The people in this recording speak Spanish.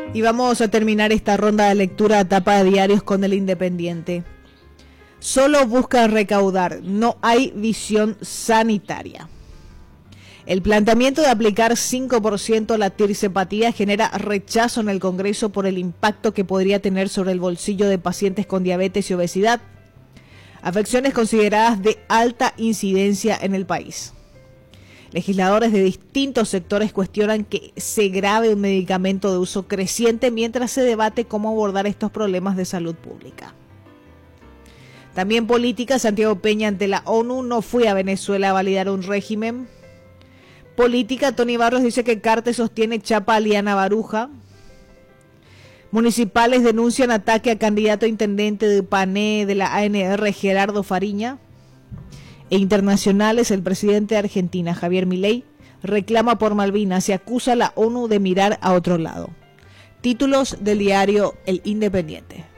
Y vamos a terminar esta ronda de lectura a tapa de diarios con El Independiente. Solo busca recaudar, no hay visión sanitaria. El planteamiento de aplicar 5% la tirsepatía genera rechazo en el Congreso por el impacto que podría tener sobre el bolsillo de pacientes con diabetes y obesidad, afecciones consideradas de alta incidencia en el país. Legisladores de distintos sectores cuestionan que se grave un medicamento de uso creciente mientras se debate cómo abordar estos problemas de salud pública. También política, Santiago Peña ante la ONU no fue a Venezuela a validar un régimen. Política, Tony Barros dice que Carte sostiene chapa a Liana Baruja. Municipales denuncian ataque a candidato a intendente de Pané de la ANR, Gerardo Fariña. E internacionales, el presidente de Argentina, Javier Milei, reclama por Malvinas y acusa a la ONU de mirar a otro lado. Títulos del diario El Independiente.